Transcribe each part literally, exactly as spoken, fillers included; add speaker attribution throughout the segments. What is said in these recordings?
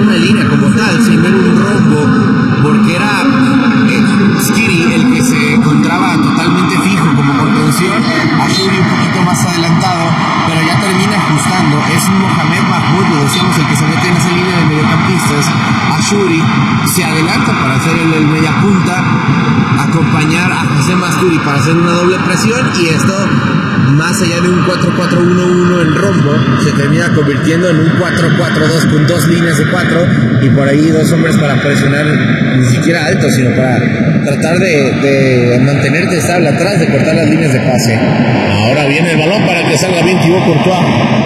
Speaker 1: una línea como tal, sin ver un rombo, porque era eh, Skiri el que se encontraba totalmente fijo como contención, Ashuri un poquito más adelantado, pero ya termina ajustando. Es Mohamed Mahmoud, lo decíamos, el que se mete en esa línea de mediocampistas. Ashuri se adelanta para hacer el, el mediapunta, acompañar a José Masturi para hacer una doble presión, y esto, más allá de un cuatro cuatro uno uno en rombo, se termina convirtiendo en un cuatro cuatro dos con dos líneas de cuatro y por ahí dos hombres para presionar, ni siquiera alto, sino para tratar de, de mantenerte estable atrás, de cortar las líneas de pase.
Speaker 2: Ahora viene el balón para que salga bien Thibaut Courtois.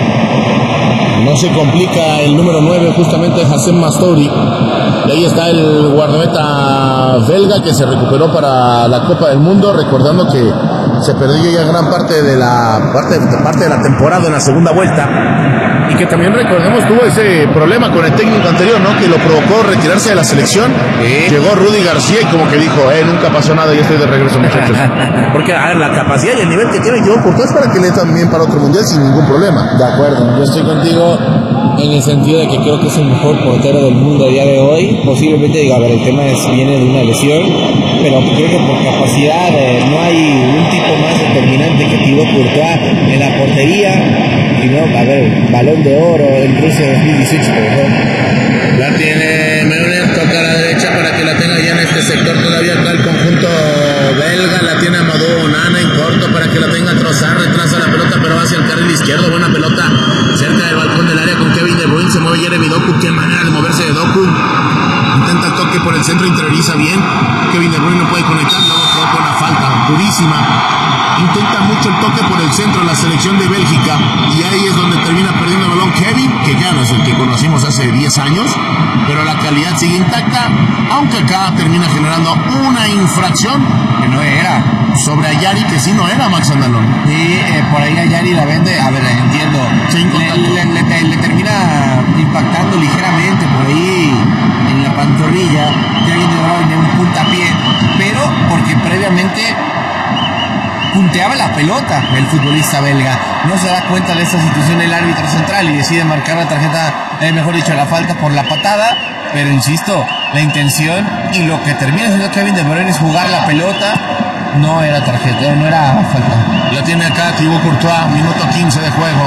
Speaker 2: No se complica el número nueve, justamente Hassem Mastori. Y ahí está el guardameta belga que se recuperó para la Copa del Mundo, recordando que se perdió ya gran parte de la parte, parte de la temporada en la segunda vuelta, y que también, recordemos, tuvo ese problema con el técnico anterior, ¿no? Que lo provocó retirarse de la selección. ¿Sí? Llegó Rudy García y como que dijo, eh, nunca pasó nada, ya estoy de regreso, muchachos. Porque, a ver, la capacidad y el nivel que tiene Thibaut Courtois es para que le también para otro mundial sin ningún problema.
Speaker 3: De acuerdo, yo estoy contigo en el sentido de que creo que es el mejor portero del mundo a día de hoy. Posiblemente, digo, a ver, el tema es, viene de una lesión, pero creo que por capacidad eh, no hay un tipo más determinante que Thibaut Courtois en la portería. Y no, a ver, balón de oro en Rusia dos mil dieciocho, por ejemplo.
Speaker 2: La tiene Meuner, toca a la derecha para que la tenga ya en este sector todavía acá el conjunto belga. La tiene Amadou Onana en corto para que la tenga Trossard, retrasa la pelota pero va hacia el carril izquierdo. Buena pelota cerca del balcón del área con Kevin De Bruyne. Se mueve Jeremy Doku, qué manera de moverse de Doku. Intenta el toque por el centro, interioriza bien. Kevin De Bruyne no puede conectar, luego provoca una falta durísima. Intenta mucho el toque por el centro la selección de Bélgica, y ahí es donde termina perdiendo el balón Kevin, que ya no es el que conocimos hace diez años, pero la calidad sigue intacta, aunque acá termina generando una infracción que no era sobre Ayari, que sí no era, Max Andalón.
Speaker 1: Sí, eh, por ahí Ayari la vende, a ver, entiendo, le, le, le, le, le termina impactando ligeramente por ahí en la pantorrilla, Kevin De Bruyne, un puntapié, pero porque previamente punteaba la pelota el futbolista belga. No se da cuenta de esta situación el árbitro central y decide marcar la tarjeta, eh, mejor dicho, la falta por la patada, pero insisto, la intención y lo que termina haciendo Kevin De Bruyne es jugar la pelota, no era tarjeta, no era falta.
Speaker 2: La tiene acá Thibaut Courtois, minuto quince de juego.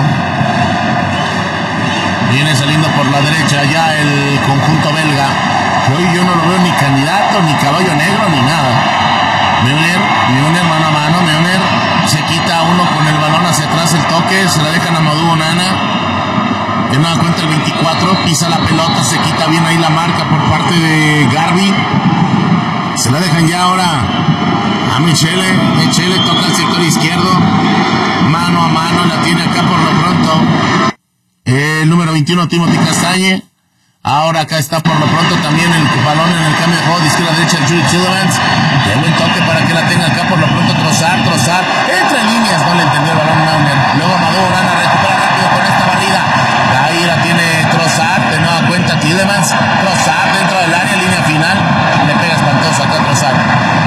Speaker 2: Viene saliendo por la derecha ya el conjunto belga, que hoy yo no lo veo ni candidato, ni caballo negro, ni nada. Meuner, Meuner mano a mano, Meuner se quita uno con el balón hacia atrás, el toque, se la dejan a Amadou Onana, de nueva cuenta el veinticuatro, pisa la pelota, se quita bien ahí la marca por parte de Garbi, se la dejan ya ahora a Michele, Michele toca el sector izquierdo, mano a mano, la tiene acá por lo pronto el número veintiuno, Timothy Castagne. Ahora acá está por lo pronto también el balón en el cambio de juego de izquierda a derecha, Jude Tillemans. De buen toque para que la tenga acá por lo pronto Trossard, Trossard. Entra en líneas, no le entendió el balón Meuner. Luego Amadou Onana recupera rápido con esta barrida. Ahí la tiene Trossard, de nueva cuenta Tillemans. Trossard dentro del área, línea final. Le pega espantoso acá Trossard.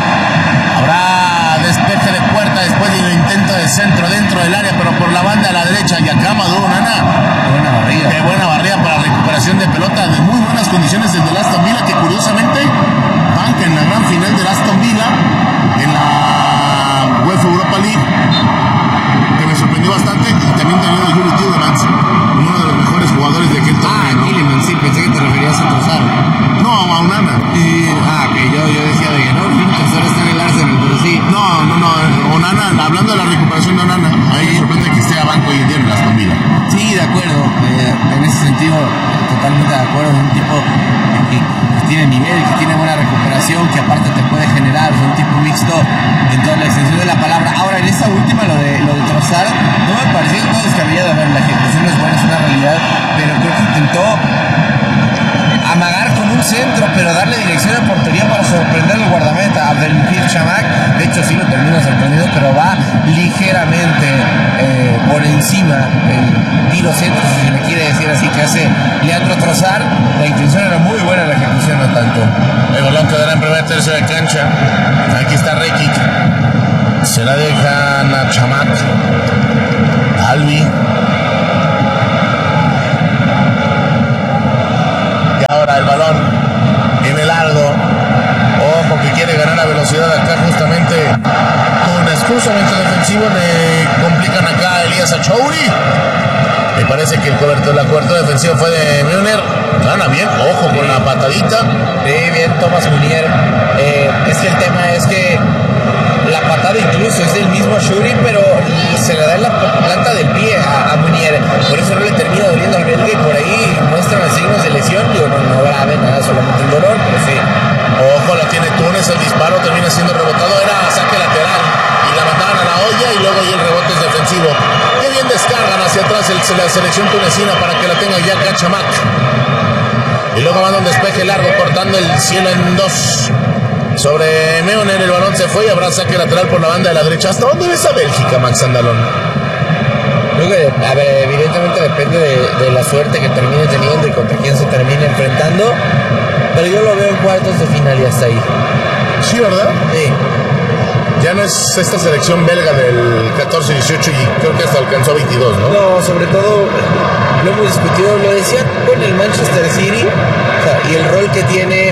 Speaker 2: Habrá despeje de puerta después del intento de centro dentro del área, pero por la banda a la derecha. Y acá Amadou Onana. Buena barrida. Qué buena barrida para recuperación de pelota de muy buenas condiciones desde el Aston Villa, que curiosamente banca en la gran final del Aston Villa en la UEFA Europa League, que me sorprendió bastante, y también tenía a Yuri Tillemans, uno de los mejores jugadores de aquel torneo.
Speaker 1: Ah, ¿no? Tillemans, sí, pensé que te referías a Trossard.
Speaker 2: No, a Onana.
Speaker 1: Y, ah, que yo, yo decía de que no, fin, Trossard está en el Arsenal, pero sí.
Speaker 2: No, no, no, Onana, hablando de la recuperación de Onana, ahí me sorprende que esté a banco hoy en día en el Aston Villa.
Speaker 1: Sí, de acuerdo, eh, en ese sentido, totalmente de acuerdo, es un tipo que, que tiene nivel, que tiene buena recuperación, que aparte te puede generar, es un tipo mixto en toda la extensión de la palabra. Ahora, en esta última, lo de, lo de Trossard, no me pareció todo descabellado, a ver, la ejecución es buena, es una realidad, pero creo que intentó amagar con un centro, pero darle dirección a portería para sorprender al guardameta Abdelmujid Chamakh. De hecho sí lo termina sorprendiendo, pero va ligeramente eh, por encima el tiro centro, si se le quiere decir así, que hace Leandro Trossard. La intención era muy buena, la ejecución no tanto.
Speaker 2: El balón quedará en primer tercio de cancha. Aquí está Rekic, se la dejan a Chamakh, Albi. cruzamiento defensivo, le complican acá a Elías Achouri. Me parece que el cobertor, la cobertura defensiva fue de Müller. Gana bien, ojo con la patadita.
Speaker 3: Sí, bien, Thomas Munier. Eh, es que el tema es que la patada incluso es del mismo Achouri, pero se le da en la planta del pie a, a Munier. Por eso no le termina doliendo al belga y por ahí muestran signos de lesión. Digo, no, no grave, nada, solamente el dolor, pero sí.
Speaker 2: Ojo, la tiene Túnez, el disparo termina siendo rebotado, era saque lateral y la mandaban a la olla y luego ahí el rebote es defensivo. Qué bien descargan hacia atrás el, la selección tunecina para que la tenga ya Kachamak. Y luego manda un despeje largo cortando el cielo en dos. Sobre Müller, el balón se fue y habrá saque lateral por la banda de la derecha. ¿Hasta dónde ves a Bélgica, Max Andalón?
Speaker 3: Creo que, a ver, evidentemente depende de, de la suerte que termine teniendo y contra quién se termine enfrentando. Pero yo lo veo en cuartos de final y hasta ahí.
Speaker 2: Sí, ¿verdad?
Speaker 3: Sí.
Speaker 2: Ya no es esta selección belga del catorce dieciocho y creo que hasta alcanzó veintidós, ¿no?
Speaker 3: No, sobre todo lo hemos discutido, lo decía con el Manchester City, o sea, y el rol que tiene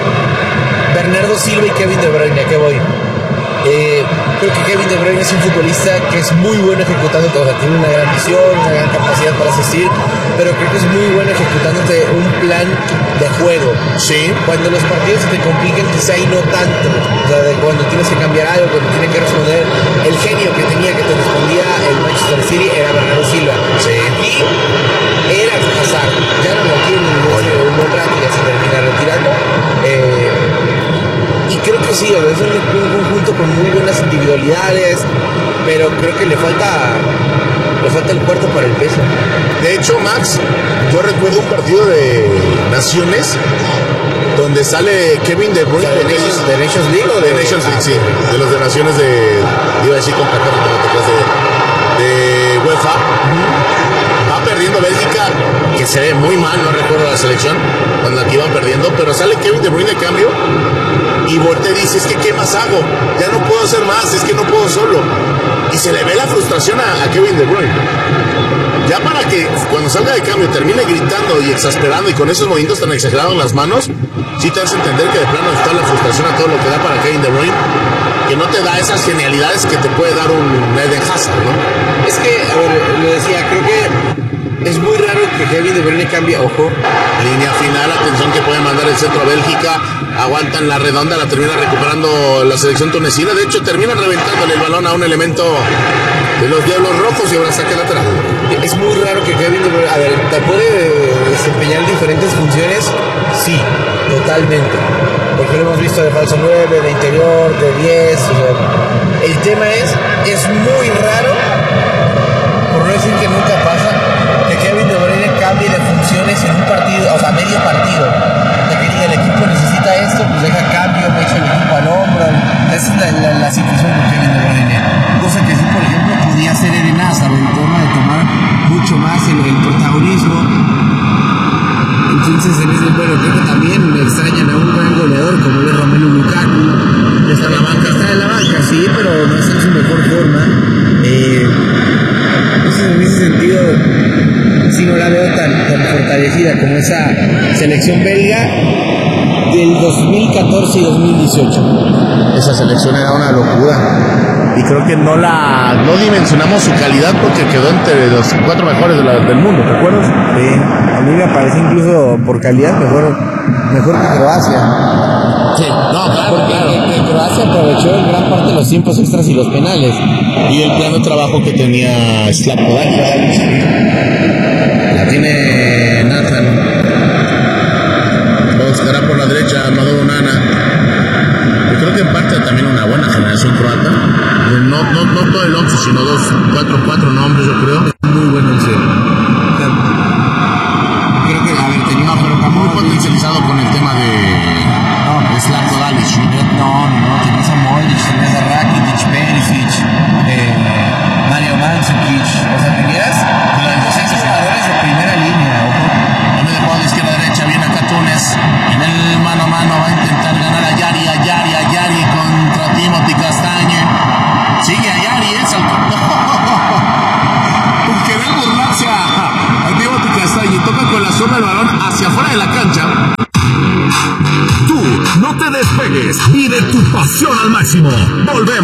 Speaker 3: Bernardo Silva y Kevin De Bruyne. ¿A qué voy? Eh, creo que Kevin De Bruyne es un futbolista que es muy bueno ejecutando todo, o sea, tiene una gran visión, una gran capacidad para asistir, pero creo que es muy bueno ejecutándote un plan de juego.
Speaker 2: Sí.
Speaker 3: Cuando los partidos se te complican, quizá y no tanto, o sea, de cuando tienes que cambiar algo, cuando tienes que responder, el genio que tenía que te respondía el Manchester City era Bernardo Silva.
Speaker 2: Sí.
Speaker 3: Y era Hazard, ya no lo tiene un buen rato, ya se termina retirando. Eh, Y creo que sí, o sea, es un, un conjunto con muy buenas individualidades, pero creo que le falta le falta el cuarto para el peso.
Speaker 2: De hecho, Max, yo recuerdo un partido de Naciones donde sale Kevin De Bruyne.
Speaker 3: O sea, de, Nations, ¿De Nations League o
Speaker 2: de, de Nations League? Sí, de los de Naciones de, iba a decir con catorce, de, de UEFA. Uh-huh. Va perdiendo Bélgica, que se ve muy mal, no recuerdo la selección, cuando la que iban perdiendo, pero sale Kevin De Bruyne de cambio y voltea y dice, es que ¿qué más hago? Ya no puedo hacer más, es que no puedo solo. Y se le ve la frustración a, a Kevin De Bruyne. Ya para que cuando salga de cambio termine gritando y exasperando y con esos movimientos tan exagerados en las manos, sí te hace entender que de plano está la frustración a todo lo que da para Kevin De Bruyne, que no te da esas genialidades que te puede dar un Eden Hazard, ¿no?
Speaker 3: Es que, a ver, lo decía, creo que es muy raro que Kevin De Bruyne cambie, ojo.
Speaker 2: Línea final, atención que puede mandar el centro a Bélgica, aguantan la redonda, la termina recuperando la selección tunecina, de hecho terminan reventándole el balón a un elemento de los Diablos Rojos y ahora saque lateral.
Speaker 3: Es muy raro que Kevin De Bruyne, a ver, ¿te puede desempeñar diferentes funciones? Sí, totalmente. Porque lo hemos visto de falso nueve, de interior, de diez, o sea, el tema es, es muy raro, por no decir que nunca pasa, que Kevin De Bruyne cambie de funciones en un partido, o sea, medio partido. De que diga, el equipo necesita esto, pues deja cambio, me echo el equipo al hombro. Esa es la, la, la situación con Kevin De Bruyne.
Speaker 1: Cosa que sí, por ejemplo, podía hacer Eden Hazard, el tema de tomar mucho más el, el protagonismo. Entonces, en ese, bueno, creo que también me extrañan a un gran goleador como es Romelu Lukaku.
Speaker 2: Está en la banca.
Speaker 1: Está en la banca, sí, pero no está en su mejor forma. Eh, en ese sentido, sí no la veo tan, tan fortalecida como esa selección belga del dos mil catorce y dos mil dieciocho.
Speaker 2: Esa selección era una locura y creo que no la no dimensionamos su calidad porque quedó entre los cuatro mejores de la, del mundo, ¿te acuerdas?
Speaker 3: Sí, a mí me parece incluso por calidad mejor, mejor que Croacia.
Speaker 2: Sí, no, claro,
Speaker 3: porque
Speaker 2: claro.
Speaker 3: Que Croacia aprovechó en gran parte los tiempos extras y los penales.
Speaker 2: Y el plan de trabajo que tenía Slavko Dalic. La tiene Nathan. Buscará por la derecha Maduro Nana. Yo creo que en parte también una buena generación croata. No, no, no todo el once, sino dos, cuatro, cuatro nombres, yo creo.
Speaker 1: Muy bueno en serio. Creo que, a ver, tenía una
Speaker 2: muy potencializado con el tema de no, Slavko Dalic.
Speaker 3: No, no, no, tenías a Modric, tenías a Rakitic, Perisic, eh, Mario Mandzukic, o sea, tenías los jugadores de primera línea.
Speaker 2: Donde de juego de izquierda a derecha viene acá Túnez. En el mano a mano va a intentar ganar a Yari, a Yari, a Yari contra Timothy Castagne. Sigue a Yari, es al porque debe burlarse a, a Timothy Castagne. Toca con la sombra el balón hacia afuera de la cancha.
Speaker 4: Tú no te despegues, vive tu pasión al máximo. Volvemos.